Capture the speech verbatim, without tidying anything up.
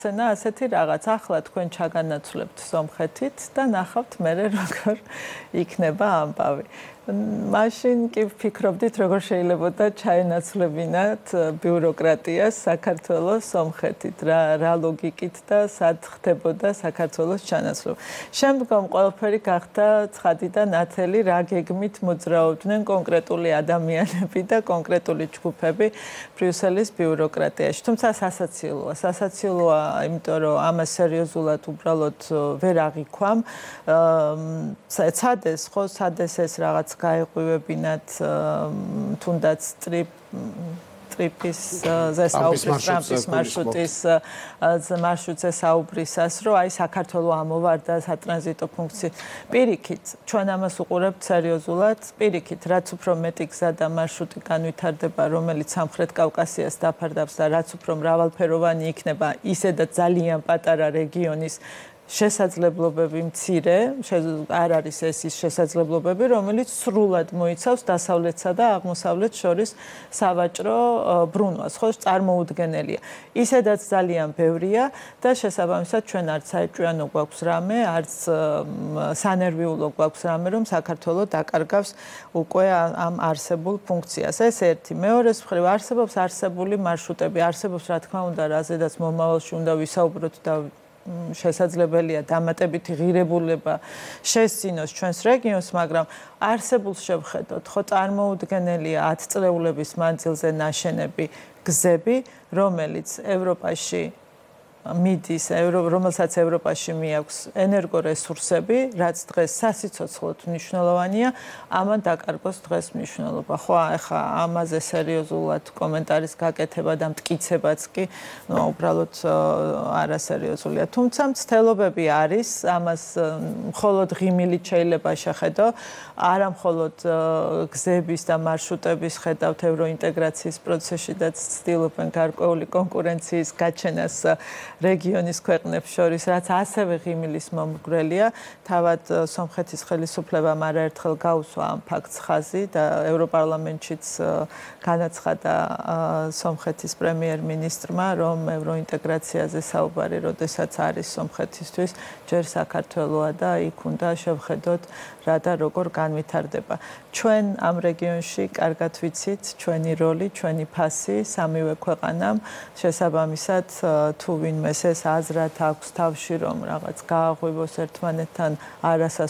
ცენა ასეთი რაღაც ახლა თქვენ ჩაგანაცვლებთ სომხეთით და ნახავთ მერე როგორ იქნება ამბავი. მაშინ კი ვფიქრობდით როგორ შეიძლება ჩაენაცვლებინათ ბიუროკრატიას საქართველოს სომხეთით რა რა ლოგიკით და სად ხდებოდა საქართველოს ჩანაცვლება. შემდგომ ყველაფერი გახდა ცხადი და ნათელი რა გეგმით მოძრაობდნენ კონკრეტული ადამიანები და კონკრეტული ჯგუფები ბრიუსელის ბიუროკრატიაში. თუმცა სასაცილოა, სასაცილოა იმიტომ რომ ამას სერიოზულად უბრალოდ ვერ აღიქვამ. ცადეს ხო, ცადეს ეს რაღაც გაეღვივებინათ თუნდაც ტრიპ ტრიპის ზესაუბრის ტრამპის მარშრუტის მარშრუტზე საუბრისას რომ აი საქართველოს ამოვარდა სატრანზიტო ფუნქცია. პირიქით, ჩვენ ამას უყურებთ სერიოზულად, პირიქით, რაც უფრო მეტი გზა და მარშრუტი განვითარდება, რომელიც სამხრეთ კავკასიას დაფარდავს და რაც უფრო მრავალფეროვანი იქნება ისედაც ძალიან პატარა რეგიონის შესაძლებლობები მცირე, არ არის ეს ის შესაძლებლობები, რომელიც სრულად მოიცავს დასავლეთსა და აღმოსავლეთს შორის სავაჭრო ბრუნვას, ხო, წარმოუდგენელია. ისედაც ძალიან ბევრია და შესაბამისად ჩვენ არც საეჭვიანო გვაქვს რამე, არც სანერვიულო გვაქვს რამე, რომ საქართველოს დაკარგავს უკვე ამ არსებულ ფუნქციას. ეს ერთი. მეორეს მხრივ არსებობს არსებული მარშრუტები, არსებობს რა თქმა უნდა, რაზედაც მომავალში უნდა ვისაუბროთ და შესაძლებელია დამატებითი ღირებულება შესწინოს ჩვენს რეგიონს, მაგრამ არსებულს შევხედოთ, ხო წარმოუდგენელია ათ წლეულების მანძილზე ნაშენები გზები, რომელიც ევროპაში მიდის, რომელსაც ევროპაში მიაქვს ენერგორესურსები, რაც დღეს სასიცოცხლოდ მნიშვნელოვანია, ამან დაკარგოს დღეს მნიშვნელობა. ხო, ახლა ამაზე სერიოზულად კომენტარის გაკეთება და მტკიცებაც კი, ნუ უბრალოდ არასერიოზულია. თუმცა მცდელობები არის, ამას მხოლოდ ღიმილით შეიძლება შეხედო, არა მხოლოდ გზების და მარშრუტების ხედავთ ევროინტეგრაციის პროცესში და ცდილობენ გარკვეული კონკურენციის გაჩენას რეგიონის ქვეყნებს შორის, რაც ასევე ღიმილის მომგვრელია. თავად სომხეთის ხელისუფლებამ არაერთხელ გაუსვა ამ ფაქტს ხაზი და ევროპარლამენტშიც განაცხადა სომხეთის პრემიერ-მინისტრმა, რომ ევროინტეგრაციაზე საუბარი, როდესაც არის სომხეთისთვის, ჯერ საქართველოა და იქ უნდა შევხედოთ რა და როგორ განვითარდება. ჩვენ ამ რეგიონში კარგად ვიცით ჩვენი როლი, ჩვენი ფასი სამივე ქვეყანამ, შესაბამისად თუ ვინმეს ეს აზრად აქვს თავში, რომ რაღაც გააღვივოს ერთმანეთთან არასას